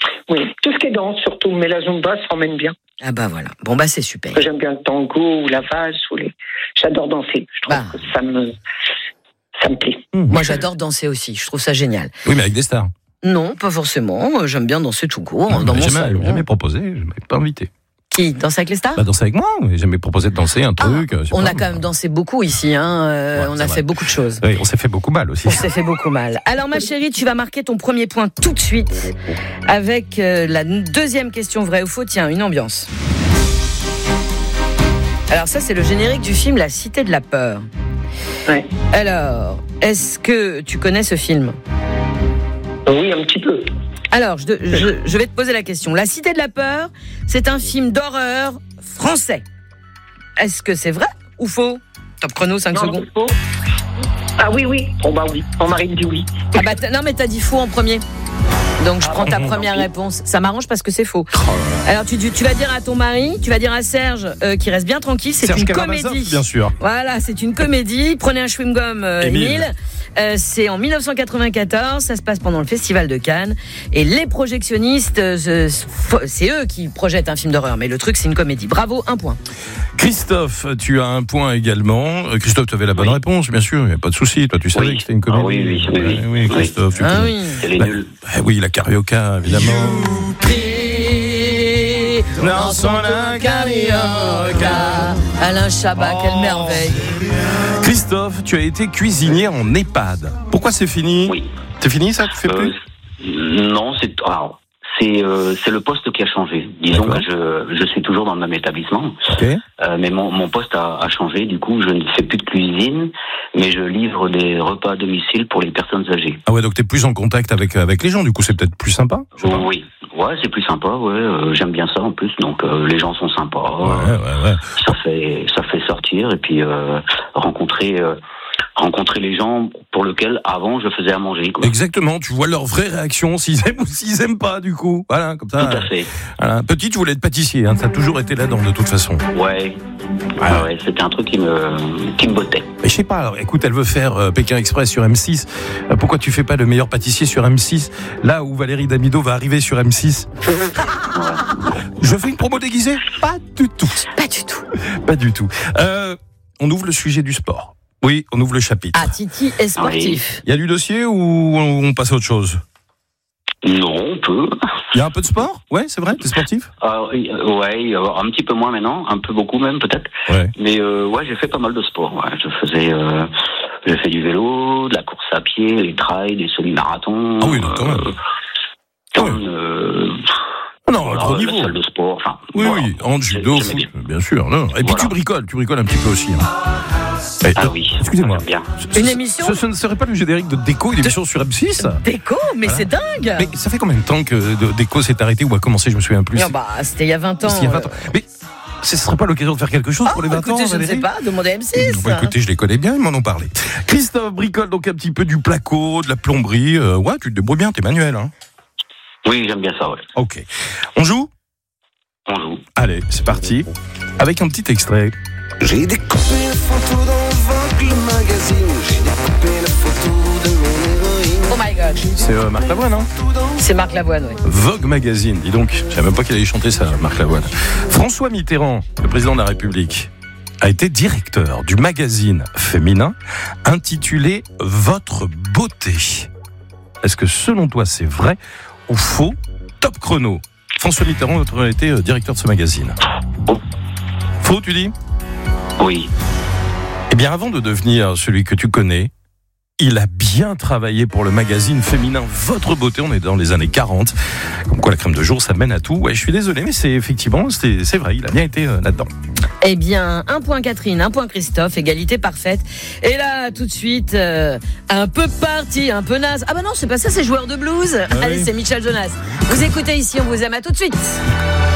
Oui, tout ce qui est danse surtout, mais la Zumba ça emmène bien. Ah bah voilà, bon bah c'est super. J'aime bien le tango ou la valse j'adore danser, je trouve que ça me plaît. Moi j'adore danser aussi, je trouve ça génial. Oui, mais avec des stars. Non, pas forcément, j'aime bien danser tout court, dans mon salon. Jamais proposé, je m'avais pas invité. Qui, danser avec les stars? Danser avec moi, j'ai jamais proposé de danser un truc. On a quand même dansé beaucoup ici, on a fait beaucoup de choses. Oui, on s'est fait beaucoup mal aussi. On s'est fait beaucoup mal. Alors ma chérie, tu vas marquer ton premier point tout de suite avec la deuxième question vraie ou faux. Tiens, une ambiance. Alors ça, c'est le générique du film La Cité de la Peur. Ouais. Alors, est-ce que tu connais ce film? Oui, un petit peu. Alors, je vais te poser la question. La Cité de la Peur, c'est un film d'horreur français. Est-ce que c'est vrai ou faux? Top chrono, 5 secondes. Faux. Ah oui. Oh bah oui, mon mari me dit oui. Ah bah non, mais t'as dit faux en premier. Donc je prends ta première réponse. Ça m'arrange parce que c'est faux. Alors tu vas dire à ton mari, tu vas dire à Serge qu'il reste bien tranquille, c'est Serge une Karamazov, comédie. bien sûr. Voilà, c'est une comédie. Prenez un chewing-gum, Émile. C'est en 1994, ça se passe pendant le Festival de Cannes. Et les projectionnistes, c'est eux qui projettent un film d'horreur. Mais le truc, c'est une comédie. Bravo, 1 point. Christophe, tu as un point également. Christophe, tu avais la bonne réponse, bien sûr, il n'y a pas de souci. Toi, tu savais que c'était une comédie. Oui, Christophe. Ah oui. Elle est nulle. Oui, la carioca, évidemment. Dans son carioca. Alain Chabat, quelle merveille. Christophe, tu as été cuisinier en EHPAD. Pourquoi c'est fini? Oui. C'est fini ça? Tu fais plus? Non, c'est le poste qui a changé. Disons que je suis toujours dans le même établissement, mais mon poste a changé. Du coup, je ne fais plus de cuisine, mais je livre des repas à domicile pour les personnes âgées. Ah ouais, donc t'es plus en contact avec les gens. Du coup, c'est peut-être plus sympa. Oui, ouais, c'est plus sympa. Ouais, j'aime bien ça en plus. Donc les gens sont sympas. Ouais. Ça fait sortir et puis rencontrer les gens pour lesquels avant je faisais à manger, quoi. Exactement, tu vois leur vraie réaction, s'ils aiment ou s'ils aiment pas, du coup. Voilà, comme ça. Tout à fait. Voilà. Petit, tu voulais être pâtissier, ça a toujours été là-dedans, de toute façon. Ouais, c'était un truc qui me bottait. Mais je sais pas, alors, écoute, elle veut faire Pékin Express sur M6. Pourquoi tu fais pas le meilleur pâtissier sur M6, là où Valérie Damido va arriver sur M6? Je fais une promo déguisée? Pas du tout. Pas du tout. On ouvre le sujet du sport. Oui, on ouvre le chapitre. Ah, Titi est sportif. Il y a du dossier ou on passe à autre chose? Non, on peut. Il y a un peu de sport? Ouais, c'est vrai, t'es sportif? Ouais, un petit peu moins maintenant, un peu beaucoup même peut-être. Ouais. Mais j'ai fait pas mal de sport. Ouais. J'ai fait du vélo, de la course à pied, les trails, des semi-marathons. Ah oui, donc quand même. Non, trop niveau. La salle de sport. Enfin, oui, en judo, foot, bien sûr. Non. Et puis tu bricoles un petit peu aussi. Oui. Excusez-moi. Une émission. Ce ne serait pas le générique de Déco, une émission sur M6? Déco, mais c'est dingue. Mais ça fait combien de temps que Déco s'est arrêté ou a commencé? Je me souviens plus. C'était il y a 20 ans. Mais ce ne serait pas l'occasion de faire quelque chose pour les 20 ans? Je ne sais pas, demandez à M6. Écoutez, je les connais bien, ils m'en ont parlé. Christophe bricole donc un petit peu du placo, de la plomberie. Ouais, tu te débrouilles bien, t'es manuel, hein? Oui, j'aime bien ça, ouais. Ok. On joue? On joue. Allez, c'est parti. Avec un petit extrait. J'ai découpé une photo dans Vogue magazine. J'ai découpé la photo de mon héroïne. Oh my God. C'est Marc Lavoine, hein? C'est Marc Lavoine, oui. Vogue Magazine, dis donc. Je savais même pas qu'il allait chanter ça, Marc Lavoine. François Mitterrand, le président de la République, a été directeur du magazine féminin intitulé Votre beauté. Est-ce que selon toi c'est vrai ou faux? Top chrono. François Mitterrand a été directeur de ce magazine. Faux, tu dis? Oui. Eh bien, avant de devenir celui que tu connais, il a bien travaillé pour le magazine féminin Votre Beauté. On est dans les années 40. Comme quoi, la crème de jour, ça mène à tout. Ouais, je suis désolé, mais c'est vrai. Il a bien été là-dedans. Eh bien, 1 point Catherine, 1 point Christophe, égalité parfaite. Et là, tout de suite, un peu parti, un peu naze. Ah bah non, c'est pas ça, c'est joueur de blues. Allez, c'est Michel Jonas. Vous écoutez ici, on vous aime, à tout de suite.